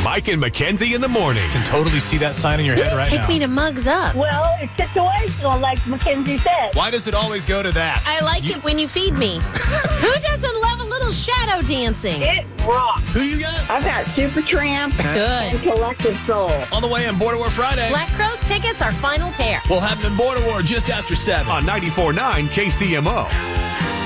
Mike and Mackenzie in the morning. Can totally see that sign in your head right now. Take me to Mugs Up. Well, it's situational, like Mackenzie said. Why does it always go to that? I like it when you feed me. Who doesn't love a little shadow dancing? It rocks. Who you got? I've got Supertramp and Good. Collective Soul. On the way in Border War Friday. Black Crowes tickets are final pair. We'll have them in Border War just after 7. On 94.9 KCMO.